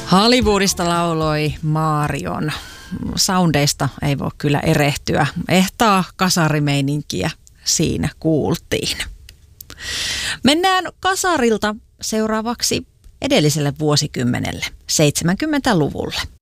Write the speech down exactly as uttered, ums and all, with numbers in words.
Hollywoodista lauloi Marion. Soundeista ei voi kyllä erehtyä. Ehtaa kasarimeininkiä siinä kuultiin. Mennään kasarilta seuraavaksi edelliselle vuosikymmenelle, seitsemänkymmentäluvulle.